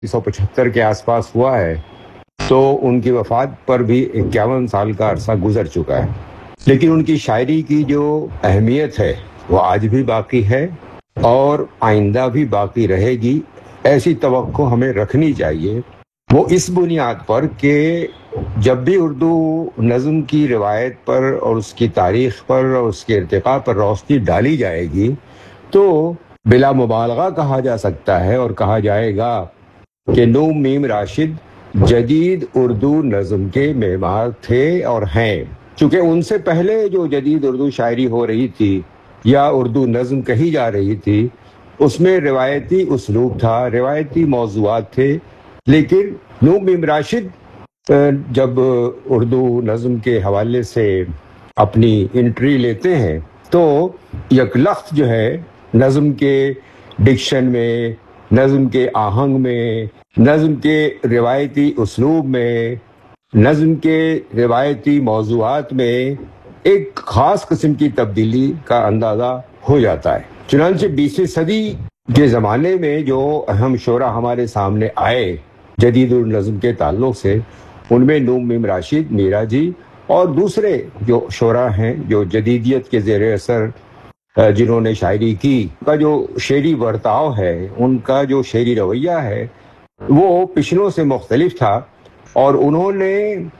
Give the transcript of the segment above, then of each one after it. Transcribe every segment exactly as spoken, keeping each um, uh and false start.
سو پچہتر کے آس پاس ہوا ہے تو ان کی وفات پر بھی اکیاون سال کا عرصہ گزر چکا ہے، لیکن ان کی شاعری کی جو اہمیت ہے وہ آج بھی باقی ہے اور آئندہ بھی باقی رہے گی۔ ایسی توقع ہمیں رکھنی چاہیے، وہ اس بنیاد پر کہ جب بھی اردو نظم کی روایت پر اور اس کی تاریخ پر اور اس کے ارتقاء پر روشنی ڈالی جائے گی تو بلا مبالغہ کہا جا سکتا ہے اور کہا جائے گا کہ نوم میم راشد جدید اردو نظم کے معمار تھے اور ہیں، چونکہ ان سے پہلے جو جدید اردو شاعری ہو رہی تھی یا اردو نظم کہی جا رہی تھی اس میں روایتی اسلوب تھا، روایتی موضوعات تھے، لیکن نوم میم راشد جب اردو نظم کے حوالے سے اپنی انٹری لیتے ہیں تو یک لخت جو ہے نظم کے ڈکشن میں، نظم کے آہنگ میں، نظم کے روایتی اسلوب میں، نظم کے روایتی موضوعات میں ایک خاص قسم کی تبدیلی کا اندازہ ہو جاتا ہے۔ چنانچہ بیسویں صدی کے زمانے میں جو اہم شعراء ہمارے سامنے آئے جدید اردو نظم کے تعلق سے، ان میں نوم میم راشد، میرا جی اور دوسرے جو شعراء ہیں جو جدیدیت کے زیر اثر جنہوں نے شاعری کی، ان کا جو شعری برتاؤ ہے، ان کا جو شعری رویہ ہے وہ پچھلوں سے مختلف تھا اور انہوں نے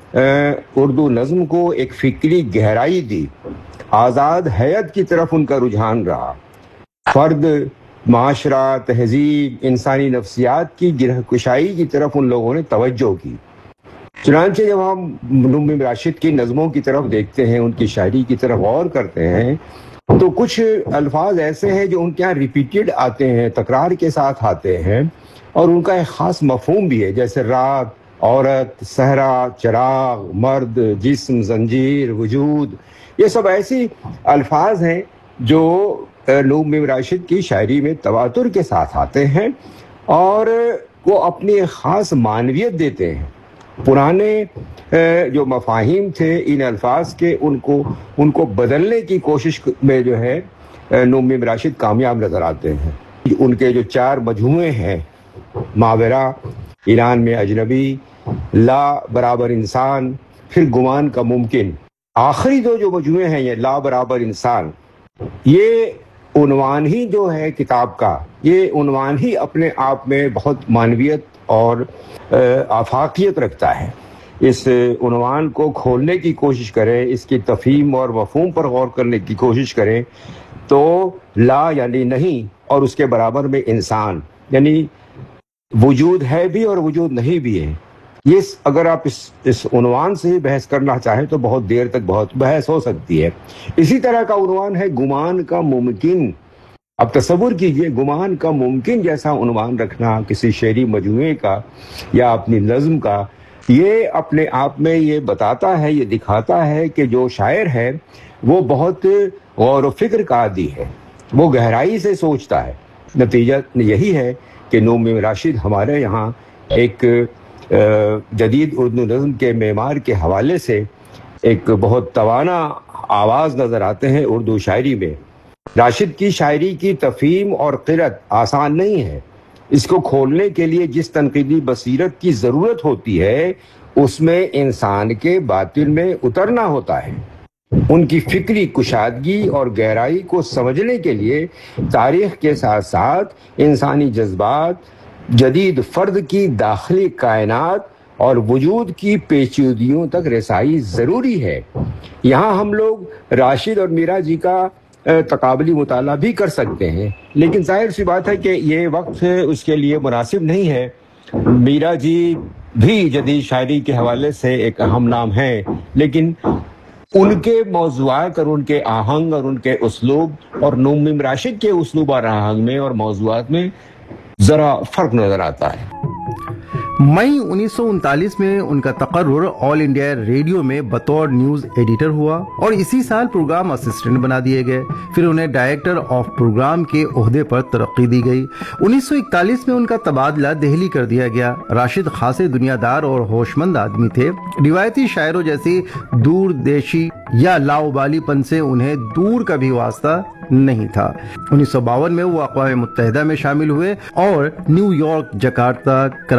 اردو نظم کو ایک فکری گہرائی دی، آزاد حیت کی طرف ان کا رجحان رہا، فرد، معاشرہ، تہذیب، انسانی نفسیات کی گرہ کشائی کی طرف ان لوگوں نے توجہ کی۔ چنانچہ جب ہم نوم میم راشد کی نظموں کی طرف دیکھتے ہیں، ان کی شاعری کی طرف غور کرتے ہیں تو کچھ الفاظ ایسے ہیں جو ان کے یہاں ریپیٹڈ آتے ہیں، تکرار کے ساتھ آتے ہیں اور ان کا ایک خاص مفہوم بھی ہے، جیسے رات، عورت، صحرا، چراغ، مرد، جسم، زنجیر، وجود۔ یہ سب ایسی الفاظ ہیں جو نوم میم راشد کی شاعری میں تواتر کے ساتھ آتے ہیں اور وہ اپنی ایک خاص معنویت دیتے ہیں۔ پرانے جو مفاہیم تھے ان الفاظ کے، ان کو ان کو بدلنے کی کوشش میں جو ہے نوم میم راشد کامیاب نظر آتے ہیں۔ ان کے جو چار مجموعے ہیں، ماورا، ایران میں اجنبی، لا برابر انسان، پھر گمان کا ممکن، آخری دو جو مجموعے ہیں یہ لا برابر انسان، یہ عنوان ہی جو ہے کتاب کا، یہ عنوان ہی اپنے آپ میں بہت معنویت اور آفاقیت رکھتا ہے۔ اس عنوان کو کھولنے کی کوشش کریں، اس کی تفہیم اور مفہوم پر غور کرنے کی کوشش کریں تو لا یعنی نہیں اور اس کے برابر میں انسان، یعنی وجود ہے بھی اور وجود نہیں بھی ہے۔ یہ اگر آپ اس اس عنوان سے ہی بحث کرنا چاہیں تو بہت دیر تک بہت بحث ہو سکتی ہے۔ اسی طرح کا عنوان ہے گمان کا ممکن۔ اب تصور کیجئے گمان کا ممکن جیسا عنوان رکھنا کسی شعری مجموعے کا یا اپنی نظم کا، یہ اپنے آپ میں یہ بتاتا ہے، یہ دکھاتا ہے کہ جو شاعر ہے وہ بہت غور و فکر کا عادی ہے، وہ گہرائی سے سوچتا ہے۔ نتیجہ یہی ہے کہ نوم میم راشد ہمارے یہاں ایک جدید اردو نظم کے معمار کے حوالے سے ایک بہت توانا آواز نظر آتے ہیں اردو شاعری میں۔ راشد کی شاعری کی تفہیم اور قرأت آسان نہیں ہے، اس کو کھولنے کے لیے جس تنقیدی بصیرت کی ضرورت ہوتی ہے اس میں انسان کے باطن میں اترنا ہوتا ہے۔ ان کی فکری کشادگی اور گہرائی کو سمجھنے کے لیے تاریخ کے ساتھ ساتھ انسانی جذبات، جدید فرد کی داخلی کائنات اور وجود کی پیچیدگیوں تک رسائی ضروری ہے۔ یہاں ہم لوگ راشد اور میرا جی کا تقابلی مطالعہ بھی کر سکتے ہیں، لیکن ظاہر سی بات ہے کہ یہ وقت اس کے لیے مناسب نہیں ہے۔ میرا جی بھی جدید شاعری کے حوالے سے ایک اہم نام ہے، لیکن ان کے موضوعات اور ان کے آہنگ اور ان کے اسلوب اور نوم میم راشد کے اسلوب اور آہنگ میں اور موضوعات میں ذرا فرق نظر آتا ہے۔ मई उन्नीस सौ उनतालीस में उनका तकर्रुर ऑल इंडिया रेडियो में बतौर न्यूज एडिटर हुआ और इसी साल प्रोग्राम असिस्टेंट बना दिए गए। फिर उन्हें डायरेक्टर ऑफ प्रोग्राम के ओहदे पर तरक्की दी गई। उन्नीस सौ इकतालीस में उनका तबादला दिल्ली कर दिया गया। राशिद खासे दुनियादार और होशमंद आदमी थे। रिवायती शायरों जैसी दूरदेशी या लाउबालीपन से उन्हें दूर का भी वास्ता नहीं था। उन्नीस सौ बावन में वो अक़वाम मुत्तहिदा में शामिल हुए और न्यूयॉर्क, जकार्ता,